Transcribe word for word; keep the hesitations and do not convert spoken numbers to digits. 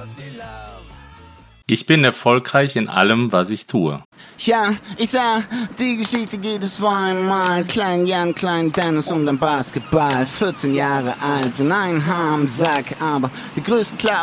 Ich bin erfolgreich in allem, was ich tue. Ja, ich sah, die Geschichte geht es zweimal. Klein Jan, Klein Dennis und ein Basketball. vierzehn Jahre alt und ein Haar am Sack, aber die größten Klappen